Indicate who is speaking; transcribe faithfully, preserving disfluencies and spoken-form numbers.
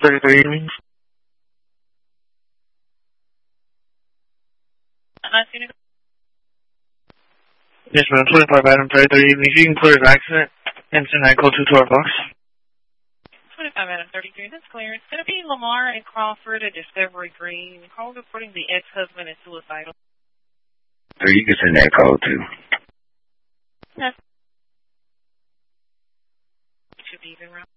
Speaker 1: thirty-three evenings. Yes, ma'am. twenty-five Adam, thirty-three evenings. You can clear his accident and send that code two to our box.
Speaker 2: twenty-five Adam, thirty-three. That's clear. It's going to be Lamar and Crawford at Discovery Green. Call reporting the ex-husband is suicidal.
Speaker 3: So you can send that code too.
Speaker 2: Yes. Should be even around.